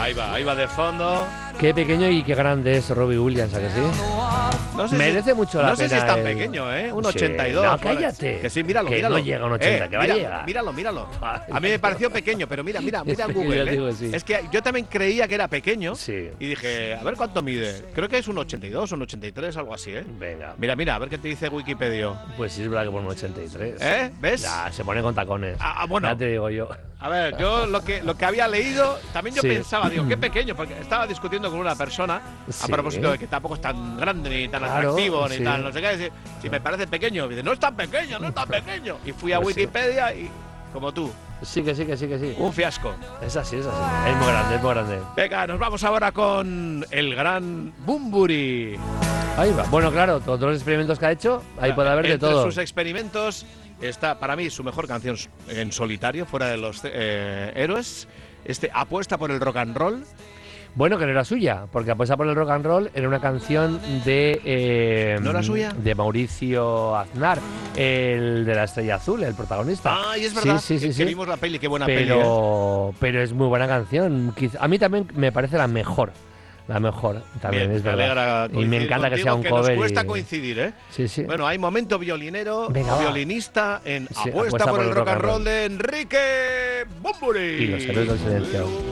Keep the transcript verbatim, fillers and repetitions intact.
Ahí va, ahí va de fondo. Qué pequeño y qué grande es Robbie Williams, ¿a que sí? No sé Merece si, mucho la no pena. No sé si es tan el... pequeño, ¿eh? Un sí, ochenta y dos. No, cállate. Que sí, míralo, que míralo. no llega a un ochenta, eh, que va mira, a llegar. Míralo, míralo. A mí me pareció pequeño, pero mira, mira, mira en Es que Google. yo ¿eh? digo, sí. Es que yo también creía que era pequeño. Sí. Y dije, a ver cuánto mide. Creo que es un ochenta y dos, un ochenta y tres, algo así, ¿eh? Venga. Mira, mira, a ver qué te dice Wikipedia. Pues sí, es verdad que pone un ochenta y tres. ¿Eh? ¿Ves? Ya, se pone con tacones. Ah, bueno. Ya te digo yo. A ver, yo lo que, lo que había leído, también yo Sí. pensaba, digo, qué pequeño, porque estaba discutiendo con una persona a Sí. propósito de que tampoco es tan grande, ni tan Claro, atractivo, ni sí. tan no sé qué. Si, si me parece pequeño, me dice, no es tan pequeño, no es tan pequeño. Y fui a Pues sí. Wikipedia y, como tú, Sí, que sí, que sí, que sí. un fiasco. Es así, es así. Es muy grande, es muy grande. Venga, nos vamos ahora con el gran Bunbury. Ahí va. Bueno, claro, todos los experimentos que ha hecho, ahí puede haber de Entre todo. sus experimentos está, para mí, su mejor canción en solitario, fuera de los eh, héroes. Este apuesta por el rock and roll. Bueno, que no era suya, porque Apuesta por el Rock and Roll era una canción de... Eh, ¿No era suya? De Mauricio Aznar, el de la Estrella Azul, el protagonista. Ay, es verdad. Sí, sí, sí. que, sí. que vimos la peli, qué buena peli. ¿eh? Pero, pero es muy buena canción. Quiz- A mí también me parece la mejor. La mejor, también, Bien, es me verdad. alegra Y me coincidir encanta que contigo, sea un que cover. Nos cuesta y- coincidir, ¿eh? Sí, sí. Bueno, hay momento violinero, Venga, va. violinista en Sí, Apuesta por el rock and roll de Enrique Bunbury. Y los héroes del silencio.